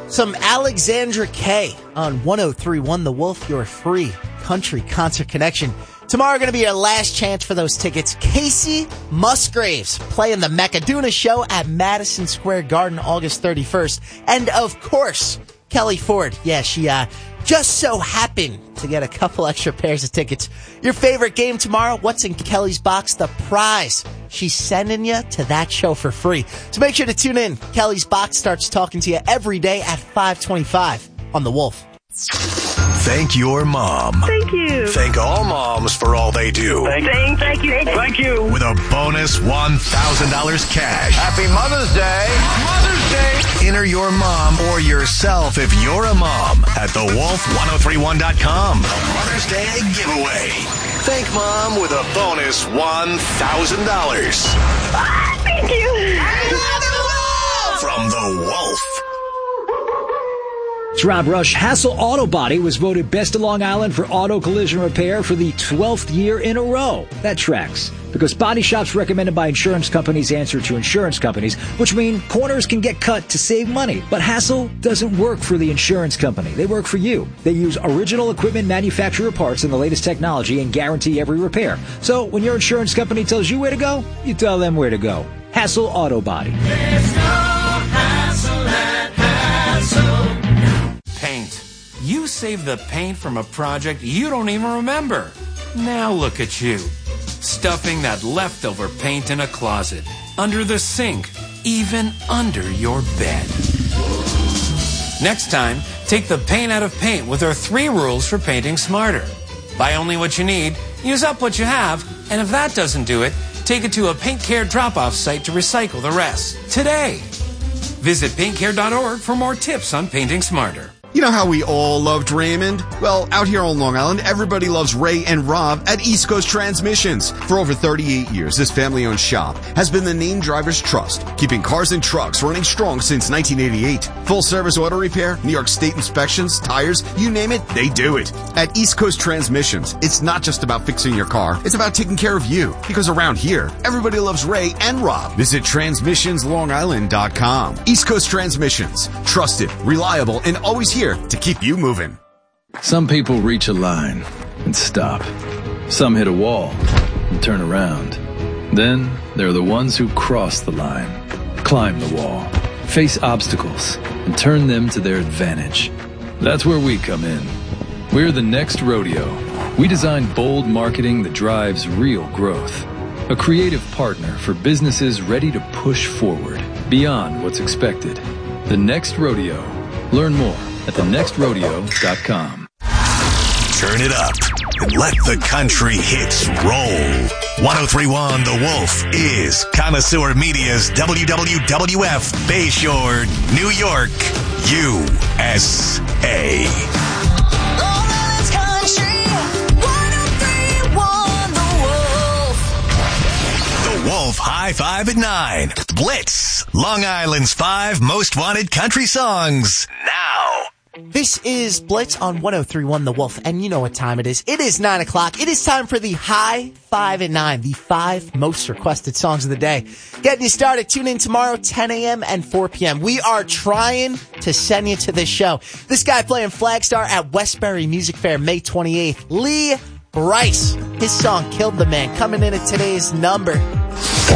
Some Alexandra Kay on 103.1 The Wolf, your free country concert connection. Tomorrow going to be your last chance for those tickets. Casey Musgraves playing the Macaduna show at Madison Square Garden August 31st. And of course, Kelly Ford. Yeah, she just so happened to get a couple extra pairs of tickets. Your favorite game tomorrow? What's in Kelly's box? The prize. She's sending you to that show for free. So make sure to tune in. Kelly's Box starts talking to you every day at 5:25 on The Wolf. Thank your mom. Thank you. Thank all moms for all they do. Thank you. Thank you. With a bonus $1,000 cash. Happy Mother's Day. Mother's Day. Enter your mom or yourself if you're a mom at thewolf1031.com. The Mother's Day giveaway. Thank mom with a bonus $1,000. Thank you. From The Wolf. It's Rob Rush. Hassel Auto Body was voted Best of Long Island for auto collision repair for the 12th year in a row. That tracks. Because body shops recommended by insurance companies answer to insurance companies, which mean corners can get cut to save money. But Hassel doesn't work for the insurance company. They work for you. They use original equipment manufacturer parts and the latest technology and guarantee every repair. So when your insurance company tells you where to go, you tell them where to go. Hassel Auto Body. There's no hassle at Hassel. Paint. You saved the paint from a project you don't even remember. Now look at you. Stuffing that leftover paint in a closet, under the sink, even under your bed. Next time, take the paint out of paint with our 3 rules for painting smarter. Buy only what you need, use up what you have, and if that doesn't do it, take it to a Paint Care drop-off site to recycle the rest. Today. Visit paintcare.org for more tips on painting smarter. You know how we all loved Raymond? Well, out here on Long Island, everybody loves Ray and Rob at East Coast Transmissions. For over 38 years, this family-owned shop has been the name driver's trust, keeping cars and trucks running strong since 1988. Full-service auto repair, New York State inspections, tires, you name it, they do it. At East Coast Transmissions, it's not just about fixing your car, it's about taking care of you. Because around here, everybody loves Ray and Rob. Visit TransmissionsLongIsland.com. East Coast Transmissions. Trusted, reliable, and always here to keep you moving. Some people reach a line and stop. Some hit a wall and turn around. Then there are the ones who cross the line, climb the wall, face obstacles, and turn them to their advantage. That's where we come in. We're the Next Rodeo. We design bold marketing that drives real growth. A creative partner for businesses ready to push forward beyond what's expected. The Next Rodeo. Learn more at thenextrodeo.com. Turn it up and let the country hits roll. 103.1 The Wolf is Connoisseur Media's WWWF Bayshore, New York, USA. Wolf High Five at 9. Blitz, Long Island's 5 most wanted country songs. Now. This is Blitz on 103.1 The Wolf, and you know what time it is. It is 9 o'clock. It is time for the High 5 at 9, the 5 most requested songs of the day. Getting you started. Tune in tomorrow, 10 a.m. and 4 p.m. We are trying to send you to this show. This guy playing Flagstar at Westbury Music Fair May 28th. Lee Brice. His song Killed the Man coming in at today's number.